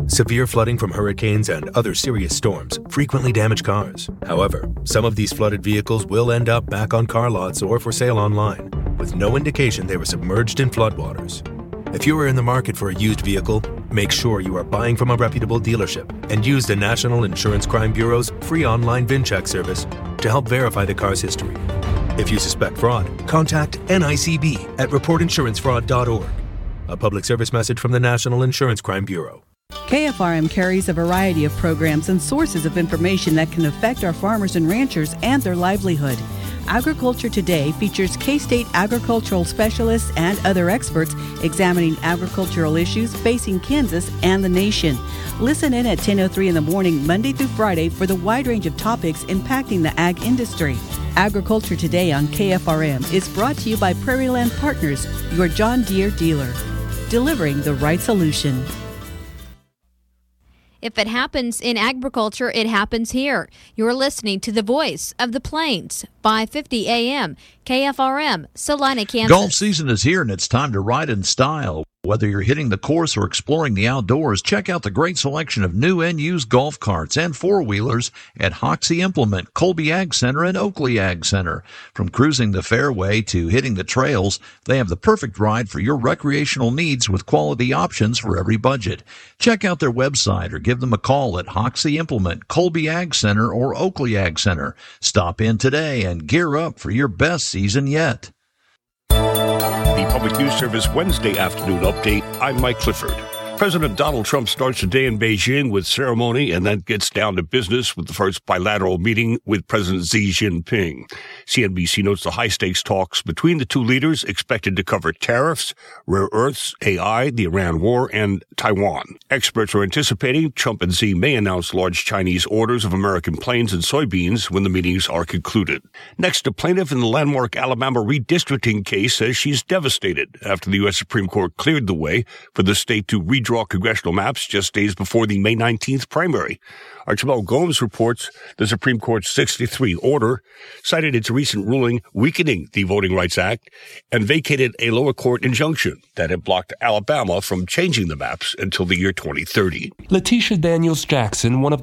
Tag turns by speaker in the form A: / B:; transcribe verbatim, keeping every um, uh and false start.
A: Severe flooding from hurricanes and other serious storms frequently damage cars. However, some of these flooded vehicles will end up back on car lots or for sale online, with no indication they were submerged in floodwaters. If you are in the market for a used vehicle, make sure you are buying from a reputable dealership and use the National Insurance Crime Bureau's free online VIN check service to help verify the car's history. If you suspect fraud, contact N I C B at report insurance fraud dot org. A public service message from the National Insurance Crime Bureau.
B: K F R M carries a variety of programs and sources of information that can affect our farmers and ranchers and their livelihood. Agriculture Today features K-State agricultural specialists and other experts examining agricultural issues facing Kansas and the nation. Listen in at ten oh three in the morning, Monday through Friday, for the wide range of topics impacting the ag industry. Agriculture Today on K F R M is brought to you by Prairie Land Partners, your John Deere dealer, delivering the right solution.
C: If it happens in agriculture, it happens here. You're listening to the voice of the Plains, five fifty A M, K F R M, Salina, Kansas.
D: Golf season is here, and it's time to ride in style. Whether you're hitting the course or exploring the outdoors, check out the great selection of new and used golf carts and four-wheelers at Hoxie Implement, Colby Ag Center, and Oakley Ag Center. From cruising the fairway to hitting the trails, they have the perfect ride for your recreational needs with quality options for every budget. Check out their website or give them a call at Hoxie Implement, Colby Ag Center, or Oakley Ag Center. Stop in today and gear up for your best season yet.
E: The Public News Service Wednesday afternoon update. I'm Mike Clifford. President Donald Trump starts the day in Beijing with ceremony and then gets down to business with the first bilateral meeting with President Xi Jinping. C N B C notes the high-stakes talks between the two leaders expected to cover tariffs, rare earths, A I, the Iran war, and Taiwan. Experts are anticipating Trump and Xi may announce large Chinese orders of American planes and soybeans when the meetings are concluded. Next, a plaintiff in the landmark Alabama redistricting case says she's devastated after the U S Supreme Court cleared the way for the state to redraw congressional maps just days before the May nineteenth primary. Archibald Gomes reports the Supreme Court's sixty-three order cited its recent ruling weakening the Voting Rights Act and vacated a lower court injunction that had blocked Alabama from changing the maps until the year twenty thirty.
F: Letitia Daniels-Jackson, one of